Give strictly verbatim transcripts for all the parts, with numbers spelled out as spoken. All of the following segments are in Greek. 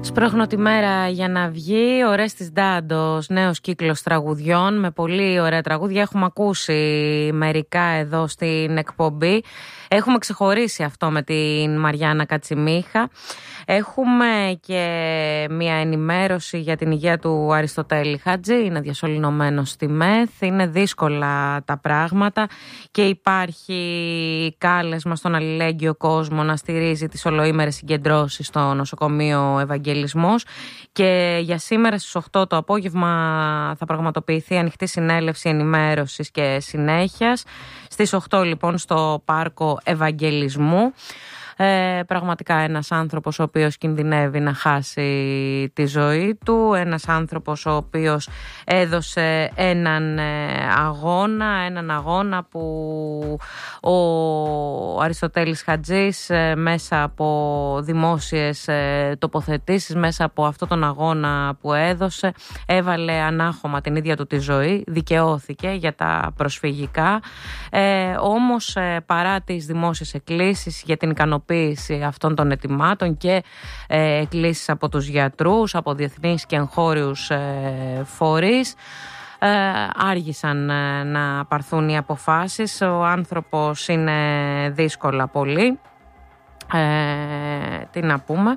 Σπρώχνω τη μέρα για να βγει. Ο Ρέστης Ντάντος, νέος κύκλος τραγουδιών με πολύ ωραία τραγούδια. Έχουμε ακούσει μερικά εδώ στην εκπομπή. Έχουμε ξεχωρίσει αυτό με την Μαριάννα Κατσιμίχα. Έχουμε και μια ενημέρωση για την υγεία του Αριστοτέλη Χατζή. Είναι διασωληνωμένος στη ΜΕΘ. Είναι δύσκολα τα πράγματα και υπάρχει κάλεσμα στον αλληλέγγυο κόσμο να στηρίζει τις ολοήμερες συγκεντρώσεις στο νοσοκομείο Ευαγγελισμός. Και για σήμερα στις οκτώ το απόγευμα θα πραγματοποιηθεί ανοιχτή συνέλευση ενημέρωσης και συνέχειας. Στις οκτώ λοιπόν στο πάρκο Ευαγγελισμού. Ε, πραγματικά ένας άνθρωπος ο οποίος κινδυνεύει να χάσει τη ζωή του, ένας άνθρωπος ο οποίος έδωσε έναν αγώνα, έναν αγώνα που ο Αριστοτέλης Χατζής μέσα από δημόσιες τοποθετήσεις, μέσα από αυτόν τον αγώνα που έδωσε, έβαλε ανάχωμα την ίδια του τη ζωή, δικαιώθηκε για τα προσφυγικά, ε, όμως παρά τις δημόσιες εκκλήσεις για την ικανοποίηση αυτών των αιτημάτων και ε, εκκλήσεις από τους γιατρούς, από διεθνείς και εγχώριους ε, φορείς, ε, άργησαν ε, να πάρθουν οι αποφάσεις. Ο άνθρωπος είναι δύσκολα πολύ, ε, τι να πούμε.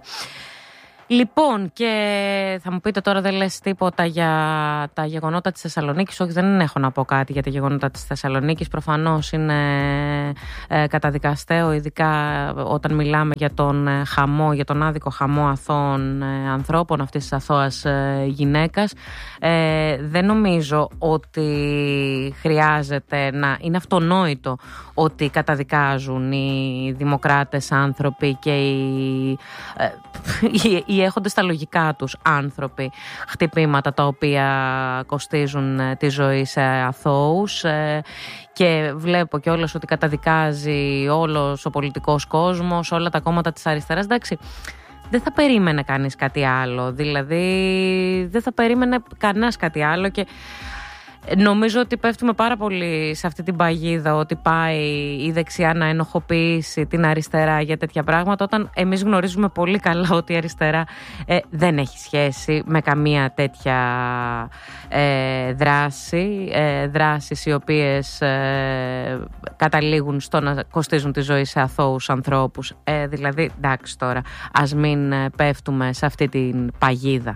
Λοιπόν, και θα μου πείτε τώρα δεν λες τίποτα για τα γεγονότα της Θεσσαλονίκης. Όχι, δεν έχω να πω κάτι για τα γεγονότα της Θεσσαλονίκης. Προφανώς είναι ε, καταδικαστέο, ειδικά όταν μιλάμε για τον ε, χαμό, για τον άδικο χαμό αθώων ε, ανθρώπων, αυτής της αθώας ε, γυναίκας. Ε, δεν νομίζω ότι χρειάζεται να είναι αυτονόητο ότι καταδικάζουν οι δημοκράτες άνθρωποι και οι, ε, οι, οι έχοντες τα λογικά τους άνθρωποι χτυπήματα τα οποία κοστίζουν τη ζωή σε αθώους, ε, και βλέπω κιόλας ότι καταδικάζει όλος ο πολιτικός κόσμος, όλα τα κόμματα της αριστεράς. Εντάξει, δεν θα περίμενε κανείς κάτι άλλο, δηλαδή δεν θα περίμενε κανένας κάτι άλλο και νομίζω ότι πέφτουμε πάρα πολύ σε αυτή την παγίδα ότι πάει η δεξιά να ενοχοποιήσει την αριστερά για τέτοια πράγματα, όταν εμείς γνωρίζουμε πολύ καλά ότι η αριστερά ε, δεν έχει σχέση με καμία τέτοια ε, δράση, ε, δράσεις οι οποίες ε, καταλήγουν στο να κοστίζουν τη ζωή σε αθώους ανθρώπους. Ε, δηλαδή, εντάξει τώρα, ας μην πέφτουμε σε αυτή την παγίδα.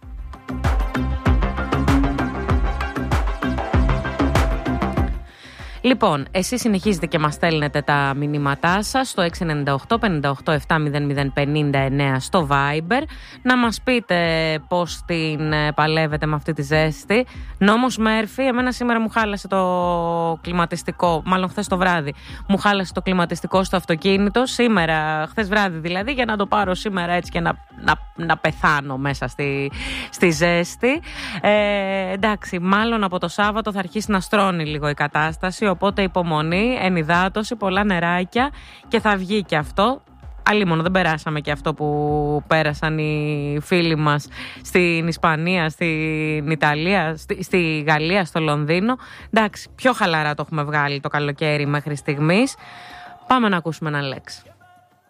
Λοιπόν, εσείς συνεχίζετε και μας στέλνετε τα μηνύματά σας στο έξι εννιά οκτώ πέντε οκτώ επτά μηδέν μηδέν πενήντα εννέα στο Viber, να μας πείτε πώς την παλεύετε με αυτή τη ζέστη. Νόμος Μέρφυ, εμένα σήμερα μου χάλασε το κλιματιστικό, μάλλον χθες το βράδυ μου χάλασε το κλιματιστικό στο αυτοκίνητο, σήμερα, χθες βράδυ δηλαδή, για να το πάρω σήμερα έτσι και να, να, να πεθάνω μέσα στη, στη ζέστη. Ε, εντάξει, μάλλον από το Σάββατο θα αρχίσει να στρώνει λίγο η κατάσταση, οπότε υπομονή, ενυδάτωση, πολλά νεράκια και θα βγει και αυτό. Αλλήμον, δεν περάσαμε και αυτό που πέρασαν οι φίλοι μας στην Ισπανία, στην Ιταλία, στη, στη Γαλλία, στο Λονδίνο. Εντάξει, πιο χαλαρά το έχουμε βγάλει το καλοκαίρι μέχρι στιγμής. Πάμε να ακούσουμε ένα λέξη.